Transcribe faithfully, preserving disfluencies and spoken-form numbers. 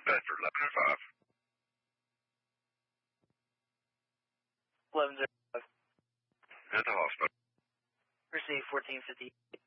Bedford, eleven oh five. eleven oh five. At the hospital. Receive fourteen fifty.